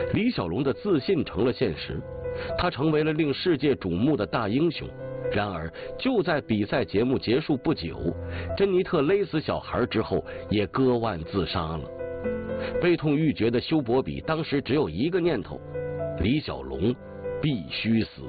李小龙的自信成了现实，他成为了令世界瞩目的大英雄。然而，就在比赛节目结束不久，珍妮特勒死小孩之后，也割腕自杀了。悲痛欲绝的休伯比当时只有一个念头：李小龙必须死。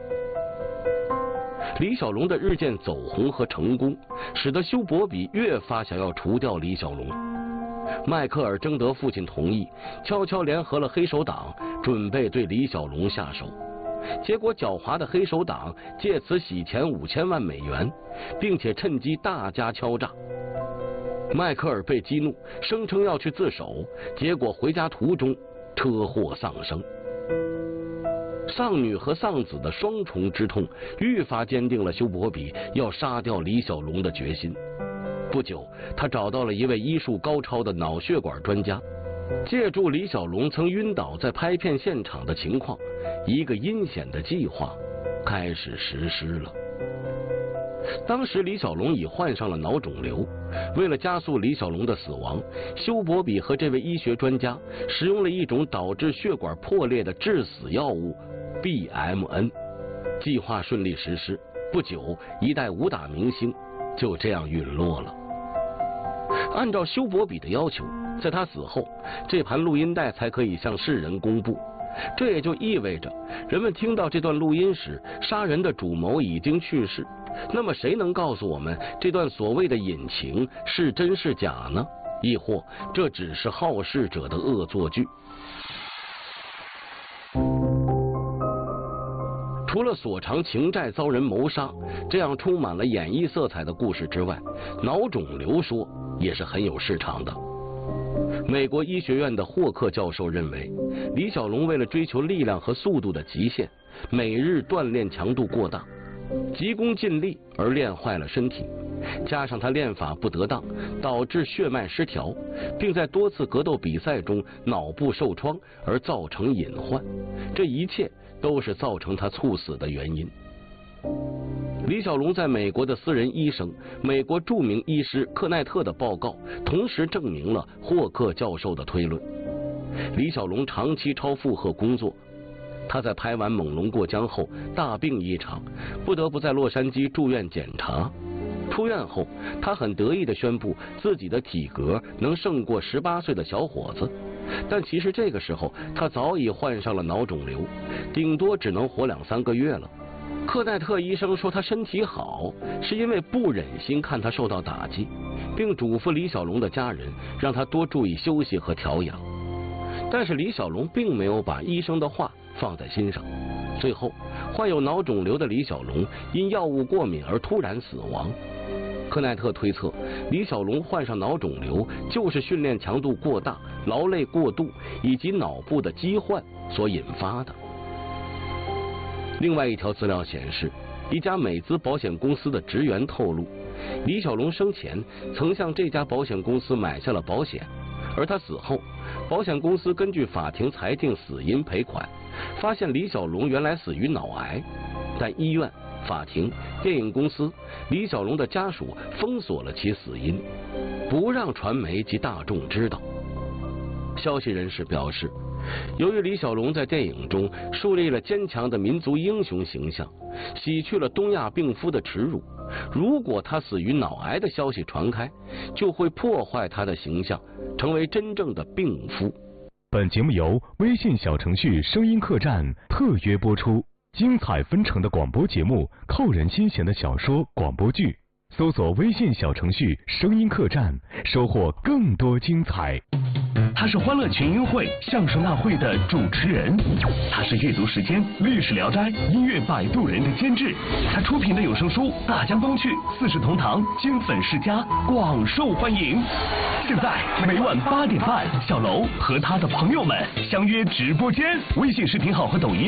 李小龙的日渐走红和成功，使得休伯比越发想要除掉李小龙。迈克尔征得父亲同意，悄悄联合了黑手党，准备对李小龙下手。结果狡猾的黑手党借此洗钱5000万美元，并且趁机大加敲诈。迈克尔被激怒，声称要去自首，结果回家途中车祸丧生。丧女和丧子的双重之痛，愈发坚定了休伯比要杀掉李小龙的决心。不久，他找到了一位医术高超的脑血管专家，借助李小龙曾晕倒在拍片现场的情况，一个阴险的计划开始实施了。当时李小龙已患上了脑肿瘤，为了加速李小龙的死亡，休伯比和这位医学专家使用了一种导致血管破裂的致死药物 BMN。 计划顺利实施，不久一代武打明星就这样陨落了。按照休伯比的要求，在他死后，这盘录音带才可以向世人公布。这也就意味着，人们听到这段录音时，杀人的主谋已经去世。那么谁能告诉我们这段所谓的隐情是真是假呢？亦或这只是好事者的恶作剧？除了所偿情债遭人谋杀这样充满了演绎色彩的故事之外，脑肿瘤说也是很有市场的。美国医学院的霍克教授认为，李小龙为了追求力量和速度的极限，每日锻炼强度过大，急功近利而练坏了身体，加上他练法不得当，导致血脉失调，并在多次格斗比赛中脑部受创而造成隐患，这一切都是造成他猝死的原因。李小龙在美国的私人医生、美国著名医师克奈特的报告同时证明了霍克教授的推论。李小龙长期超负荷工作，他在拍完《猛龙过江》后大病一场，不得不在洛杉矶住院检查。出院后，他很得意地宣布自己的体格能胜过18岁的小伙子，但其实这个时候他早已患上了脑肿瘤，顶多只能活2-3个月了。克奈特医生说他身体好，是因为不忍心看他受到打击，并嘱咐李小龙的家人让他多注意休息和调养。但是李小龙并没有把医生的话放在心上，最后患有脑肿瘤的李小龙因药物过敏而突然死亡。克奈特推测，李小龙患上脑肿瘤就是训练强度过大、劳累过度以及脑部的疾患所引发的。另外一条资料显示，一家美资保险公司的职员透露，李小龙生前曾向这家保险公司买下了保险，而他死后，保险公司根据法庭裁定死因赔款，发现李小龙原来死于脑癌，但医院、法庭、电影公司、李小龙的家属封锁了其死因，不让传媒及大众知道。消息人士表示，由于李小龙在电影中树立了坚强的民族英雄形象，洗去了东亚病夫的耻辱，如果他死于脑癌的消息传开，就会破坏他的形象，成为真正的病夫。 本节目由微信小程序声音客栈特约播出，精彩纷呈的广播节目，扣人心弦的小说广播剧，搜索微信小程序声音客栈，收获更多精彩。 他是欢乐群英会相声大会的主持人，他是阅读时间、历史聊斋、音乐摆渡人的监制，他出品的有声书《大江东去》、四世同堂、金粉世家广受欢迎。现在每晚8点半，小楼和他的朋友们相约直播间，微信视频号和抖音